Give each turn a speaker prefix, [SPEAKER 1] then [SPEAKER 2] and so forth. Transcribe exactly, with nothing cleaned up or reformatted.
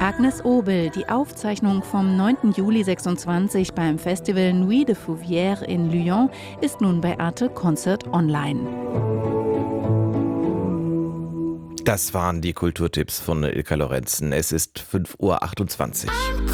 [SPEAKER 1] Agnes Obel, die Aufzeichnung vom neunten Juli sechsundzwanzig beim Festival Nuit de Fouvière in Lyon ist nun bei Arte Concert online.
[SPEAKER 2] Das waren die Kulturtipps von Ilka Lorenzen. Es ist fünf Uhr achtundzwanzig.